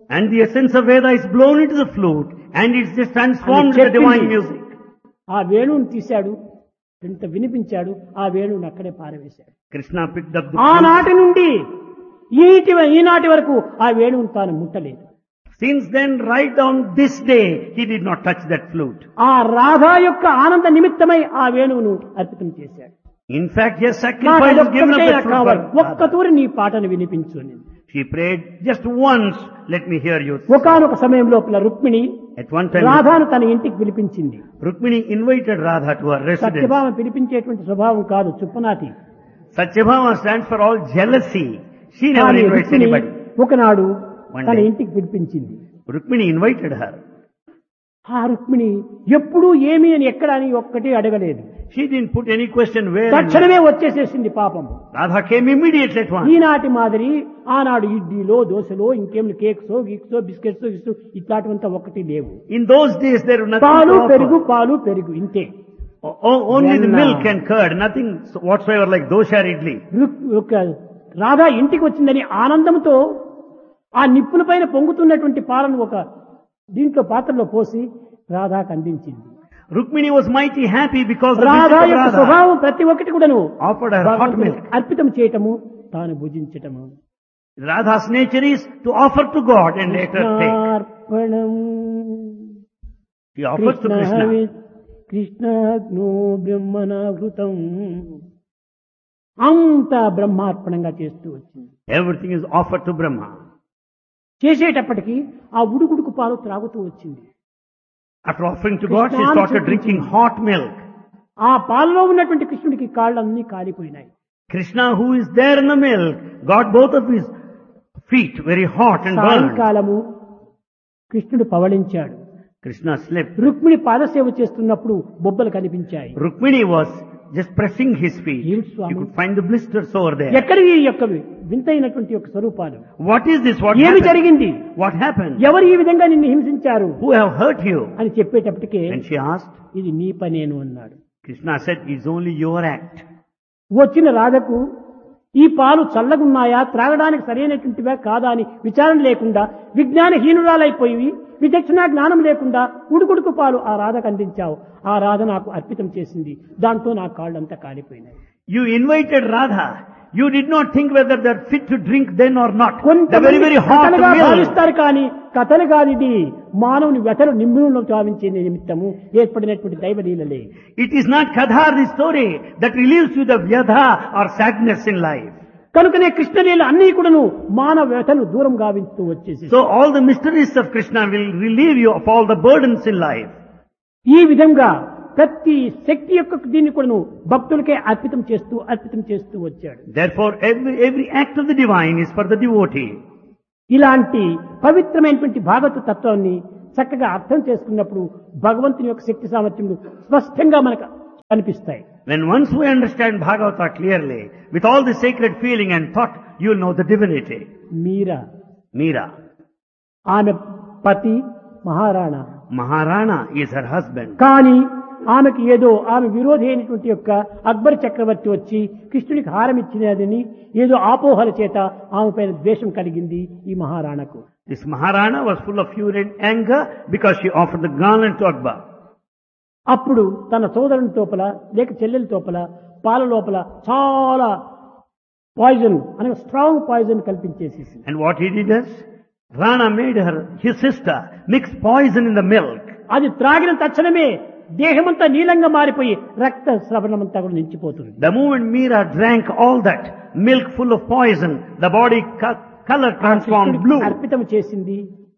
And the essence of Veda is blown into the flute and it's just transformed into divine music. ఆ వేణువుని తీశాడు, ఇంత వినిపించాడు, ఆ వేణువుని అక్కడే పారవేశాడు. Krishna picked up the ఆనాటి flute. నుండి ఈనాటి వరకు ఆ వేణువుని తాను ముట్టలేదు. Since then, right down this day, he did not touch that flute. ఆ రాధా యొక్క ఆనంద నిమిత్తమై ఆ వేణువును అర్పితం చేశాడు. In fact, yes, నాకు sacrifice was given up అదొక్కటే that కావాలి, flute. ఒక్క తూరి నీ పాటను వినిపించు అని. She prayed just once, let me hear you. ఒకానొక సమయం లోపల రుక్మిణి At one time, రాధాను తన ఇంటికి పిలిపించింది. Rukmini invited Radha to her residence. Satyabhama పిలిపించేటువంటి స్వభావం కాదు, చుప్పనాటి. Satyabhama stands for all jealousy. She never కానీ invites రుక్మిణి anybody. ఒకనాడు One తన day. ఇంటికి పిలిపించింది. Rukmini invited her. ఆ రుక్మిణి ఎప్పుడూ ఏమి అని ఎక్కడ అని ఒక్కటి అడగలేదు. She didn't put any question where. and తక్షణమే వచ్చేసేసింది పాపం. Radha came immediately at once. ఈనాటి మాదిరి ఆనాడు ఇడ్లీలో దోశలో ఇంకేమి కేక్స్ గీక్స్ బిస్కెట్స్ ఇట్లాంటివంతా ఒకటి లేవు. In those days there was nothing పాలు to offer. పెరుగు ఇంతే. Only the Then, milk and curd, nothing whatsoever like dosha or idli. ఒక రాధా ఇంటికి వచ్చిందని ఆనందంతో ఆ నిప్పుల పైన పొంగుతున్నటువంటి పాలను ఒక దీంట్లో పాత్రలో పోసి రాధాకు అందించింది. Rukmini was mighty happy because the Radha visit of యొక్క Radha స్వభావం ప్రతి ఒక్కటి కూడాను offered her hot భగవంతునికి milk. అర్పితం చేయటము, తాను భుజించటము. Radha's nature is to offer to God and later take. కృష్ణార్పణం She offers to Krishna. కృష్ణాగ్నో బ్రహ్మణాహృతం అంత బ్రహ్మార్పణంగా చేస్తూ వచ్చింది. Everything is offered to Brahma. చేసేటప్పటికి ఆ ఉడుకుడుకు పాలు త్రాగుతూ వచ్చింది. After offering to God, she Krishna started drinking hot milk. ఆ పాలలో ఉన్నటువంటి కృష్ణుడికి కాళ్ళన్నీ కాలిపోయినాయి. Krishna, who is there in the milk, got both of his feet very hot and burned. సాయంకాలము కృష్ణుడు పవళించాడు. Krishna slept. రుక్మిణి పాదసేవ చేస్తున్నప్పుడు బొబ్బలు కనిపించాయి. Rukmini was just pressing his feet. Yes, You Swami. could find the blisters over there. ఎక్కడి ఈ యొక్క వింతైనటువంటి యొక్క స్వరూపాలు? What is this? What ఏమి happened? జరిగింది? What happened? ఎవరు ఈ విధంగా నిన్ను హింసించారు Who have hurt you? అని చెప్పేటప్పటికే And she asked. ఇది నీ పనేను అన్నాడు. Krishna said, it's only your act. వచ్చిన రాధకు ఈ పాలు చల్లగున్నాయా, త్రాగడానికి సరైనటువంటివా కాదా అని విచారణ లేకుండా విజ్ఞానహీనురాలైపోయి విచక్షణ జ్ఞానం లేకుండా ఉడుకుడుకు పాలు ఆ రాధకు అందించావు. ఆ రాధ నాకు అర్పితం చేసింది, దాంతో నా కాళ్ళంతా కాలిపోయినాయి. You invited Radha. You did not think whether they're fit to drink then or not. The very, very hot కథలుగా milk. భావిస్తారు కానీ కథలు కాదు, ఇది మానవుని వ్యతలు నిమ్ములను చావించే నిమిత్తము ఏర్పడినటువంటి దైవలీలలే. It is not Kadha, the story, that relieves you the vyadha or sadness in life. కనుకనే కృష్ణలీల అన్ని కూడాను మానవ వ్యతలు దూరం గావిస్తూ వచ్చేసి So all the mysteries of Krishna will relieve you of all the burdens in life. ఈ విధంగా ప్రతి శక్తి యొక్క దీన్ని కూడాను భక్తులకే అర్పితం చేస్తూ వచ్చాడు. Therefore every act of the divine is for the devotee. ఇలాంటి పవిత్రమైనటువంటి భాగవత తత్వాన్ని చక్కగా అర్థం చేసుకున్నప్పుడు భగవంతుని యొక్క శక్తి సామర్థ్యములు స్పష్టంగా మనకు కనిపిస్తాయి. When once we understand Bhagavata clearly, with all the sacred feeling and thought, you will know the divinity. Meera. ఆమె పతి Maharana. Maharana is her husband. కానీ ఆమెకి ఏదో ఆమె విరోధి అయినటువంటి యొక్క అక్బర్ చక్రవర్తి వచ్చి కృష్ణుడికి హారం ఇచ్చినదని ఏదో ఆపోహల చేత ఆమె పైన ద్వేషం కలిగింది ఈ మహారాణకు. This Maharana was full of fury and anger because she offered the garland to Akbar. అప్పుడు తన సోదరుని తోపల లేక చెల్లెల తోపల పాల లోపల చాలా పాయిజన్ అనగా strong poison కల్పించేసేసి, And what he did is, Rana made his sister, mix poison in the milk. అది త్రాగిన తక్షణమే దేహమంతా నీలంగా మారిపోయి రక్త స్రవణమంతా కూడా నిలిచిపోతుంది. The moment Meera drank all that milk full of poison, the body color transformed blue. అర్పితం చేసింది,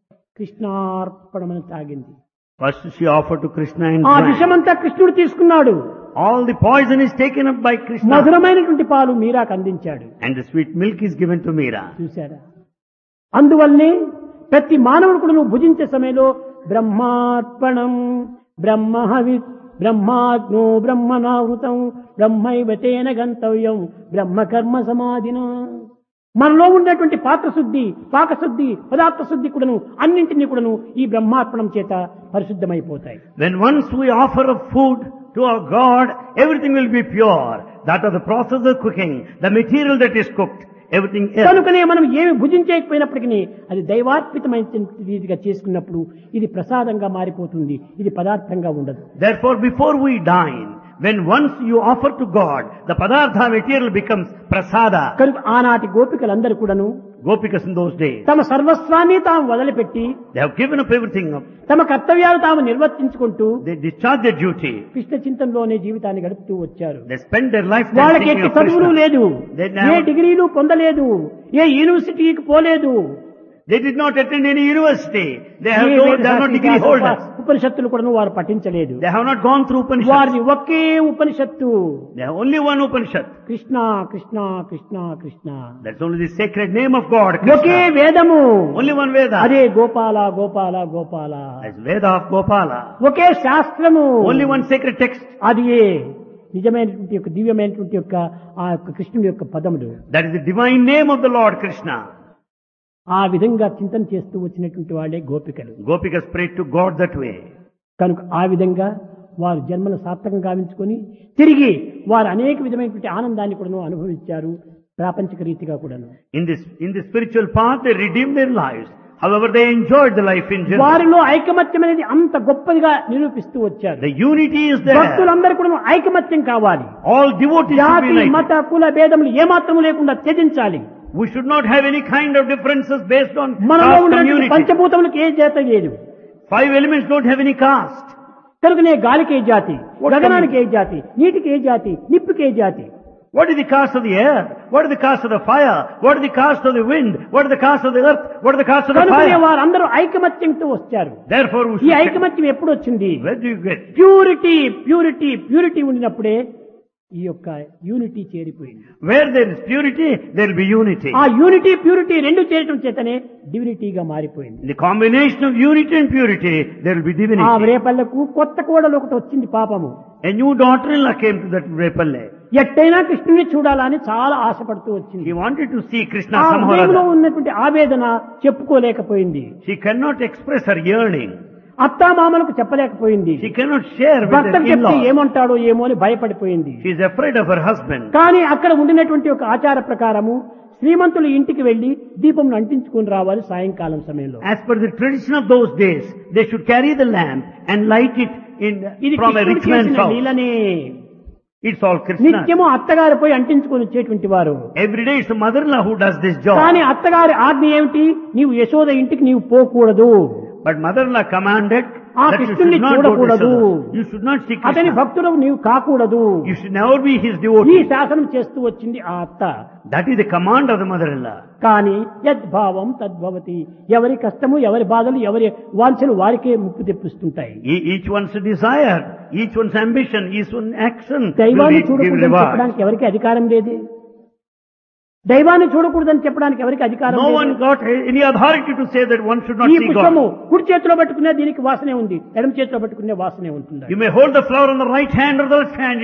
కృష్ణార్పణమని తాగింది. First she offered to Krishna and ఆ drank. విషమంతా కృష్ణుడు తీసుకున్నాడు. All the poison is taken up by Krishna. మధురమైనటువంటి పాలు మీరాకు అందించాడు. And the sweet milk is given to Meera. చూశారా? అందువల్లనే ప్రతి మానవుడు కూడా నువ్వు భుజించే సమయంలో బ్రహ్మార్పణం బ్రహ్మహవిత్ బ్రహ్మాగ్నో బ్రహ్మణావృతం బ్రహ్మైవతేన గంతవ్యం బ్రహ్మకర్మ సమాధిన. మనలో ఉన్నటువంటి పాత్రశుద్ధి, పాకశుద్ధి, పదార్థ శుద్ధి కూడాను అన్నింటినీ కూడాను ఈ బ్రహ్మార్పణం చేత పరిశుద్ధమైపోతాయి. When once we offer a food to our God, everything will be pure. That is the process of cooking, the material that is cooked, everything else. కనుకనే మనం ఏమి భుజించకపోయినప్పటికీ అది దైవార్పితమైన రీతిగా చేసుకున్నప్పుడు ఇది ప్రసాదంగా మారిపోతుంది, ఇది పదార్థంగా ఉండదు. Therefore, before we dine, when once you offer to God, the padartha material becomes prasada. కనుక ఆనాటి గోపికలందరూ కూడాను Gopikas in those days, తమ సర్వస్వాన్ని తాము వదిలిపెట్టి they have given up everything up. తమ కర్తవ్యాలు తాము నిర్వర్తించుకుంటూ They discharge their duty. Krishna చింతనలోనే జీవితాన్ని గడుపుతూ వచ్చారు. They spend their lifetime వాళ్ళకి thinking ఎట్టి of చదువులు Krishna. లేదు, They ఏ never- డిగ్రీలు పొందలేదు, ఏ యూనివర్సిటీకి పోలేదు, They did not attend any university. They A are not degree holders. ఉపనిషత్తులు కూడా వారు పఠించలేదు. They have not gone through Upanishads. వారిది ఒకే ఉపనిషత్తు, They have only one Upanishad. Krishna Krishna Krishna Krishna. That's only the sacred name of God, okay Krishna. వేదము, Only one Veda. అదే Gopala Gopala Gopala. That's Veda of Gopala. ఒకే శాస్త్రము, Only one sacred text. అది నిజమైనటువంటి యొక్క దివ్యమైనటువంటి యొక్క ఆ యొక్క కృష్ణుడి యొక్క పదములు. That is the divine name of the Lord Krishna. ఆ విధంగా చింతన చేస్తూ వచ్చినటువంటి వాళ్ళే గోపికలు. Gopikas prayed to God that way. కనుక ఆ విధంగా వారు జన్మను సార్థకంగా గావించుకొని తిరిగి వారు అనేక విధమైనటువంటి ఆనందాన్ని కూడా అనుభవించారు, ప్రాపంచిక రీతిగా కూడాను. In the spiritual path, they redeemed their lives. However, they enjoyed the life in general. వారిలో ఐకమత్యం అనేది అంత గొప్పదిగా నిరూపిస్తూ వచ్చారు. The unity is there. భక్తులందరూ కూడా ఐకమత్యం కావాలి. All devotees should జాతి be united. మత కుల భేదములు ఏమాత్రము లేకుండా త్యజించాలి. We should not have any kind of differences based on మనలో caste ఉన్నటువంటి community. పంచభూతములకు ఏ జాత లేదు. 5 elements don't have any caste. కనుకనే గాలికి ఏ జాతి, గగనానికి ఏ జాతి, నీటికి ఏ జాతి, నిప్పుకి ఏ జాతి. What is the caste of the air? What is the caste of the fire? What is the caste of the wind? What is the caste of the earth? What is the caste of the కనుకనే fire? వారందరూ ఐకమత్యంతో వచ్చారు. Therefore, we ఈ should ఐకమత్యం ఎప్పుడు వచ్చింది? where do you get? Purity purity purity ఉండినప్పుడే ఈ యొక్క unity చేరిపోయింది. Where there is purity, there will be unity. ఆ యూనిటీ ప్యూరిటీ రెండు చేరటం చేతనే డివినిటీగా మారిపోయింది. The combination of unity and purity, there will be ఆ divinity. రేపల్లకు కొత్త కోడలు ఒకటి వచ్చింది పాపము. A new daughter-in-law came to that Repalle. ఎట్టైనా కృష్ణుని చూడాలని చాలా ఆశపడుతూ వచ్చింది. She wanted to see Krishna ఆ somehow or హృదయంలో other. ఉన్నటువంటి ఆవేదన చెప్పుకోలేకపోయింది. She cannot express her yearning. అత్తామామలకు చెప్పలేకపోయింది. She cannot share with భర్తకు her చెప్తే in-laws. ఏమంటాడో ఏమో అని భయపడిపోయింది. She is afraid of her husband. కానీ అక్కడ ఉండినటువంటి ఒక ఆచార ప్రకారము శ్రీమంతులు ఇంటికి వెళ్లి దీపం అంటించుకుని రావాలి సాయంకాలం సమయంలో. As per the tradition of those days, they should carry the lamp and light it ఇది from a కృష్ణుడు rich man's చేసిన house. లీలనే. It's all Krishna. నిత్యము అత్తగారు పోయి అంటించుకొని వచ్చేటువంటి వారు. Every day it's the mother-in-law who does this job. కానీ అత్తగారి ఆజ్ఞ ఏమిటి? నీవు యశోద ఇంటికి నీవు పోకూడదు, But mother-in-law commanded ఆ that you కృష్ణుని should not go to చూడకూడదు, Yashoda. You should not see అతని Krishna. భక్తులకు నీవు కాకూడదు. You should never be his ఈ devotee. శాసనం చేస్తూ వచ్చింది ఆ అత్త. That is the command of the mother-in-law. కానీ యద్భావం తద్భవతి. ఎవరి కష్టము, ఎవరి బాధలు, ఎవరి వాంఛలు వారికే ముప్పు తెప్పిస్తుంటాయి. Each one's desire, each one's ambition, each one's action will దైవాన్ని give చూడకూడదని reward. చెప్పడానికి ఎవరికి అధికారం లేదు. దైవాన్ని చూడకూడదని చెప్పడానికి ఎవరికి అధికారం No one లేదు. got any authority to say that one should not ఈ see పుష్పము God. కుడి చేతిలో పట్టుకునే దీనికి వాసనే ఉంది, ఎడమ చేతిలో పట్టుకునే వాసనే ఉంటుంది. You may hold the flower on the right hand or the left hand.